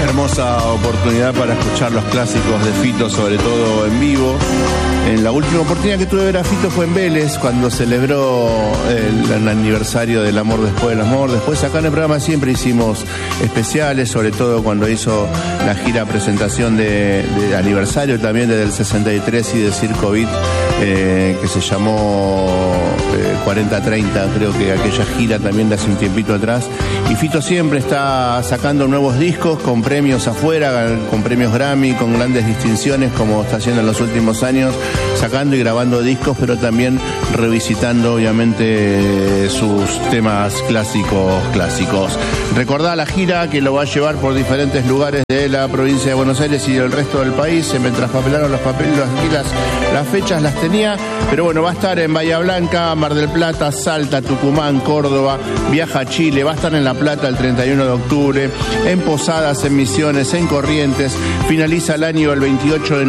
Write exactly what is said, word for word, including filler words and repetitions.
hermosa oportunidad para escuchar los clásicos de Fito, sobre todo en vivo. En la última oportunidad que tuve de ver a Fito fue en Vélez, cuando celebró el, el aniversario del Amor Después del Amor. Después acá en el programa siempre hicimos especiales, sobre todo cuando hizo la gira presentación de, de aniversario también desde el sesenta y tres y de Circo Beat, eh, que se llamó eh, cuarenta treinta, creo que aquella gira también de hace un tiempito atrás. Y Fito siempre está sacando nuevos discos con premios afuera, con premios Grammy, con grandes distinciones, como está haciendo en los últimos años, sacando y grabando discos, pero también revisitando obviamente sus temas clásicos clásicos. Recordá la gira que lo va a llevar por diferentes lugares de la provincia de Buenos Aires y del resto del país. Me traspapelaron los papeles, las, las fechas las tenía, pero bueno, va a estar en Bahía Blanca, Mar del Plata, Salta, Tucumán, Córdoba, viaja a Chile, va a estar en La Plata el treinta y uno de octubre, en Posadas, en Misiones, en Corrientes, finaliza el año el veintiocho de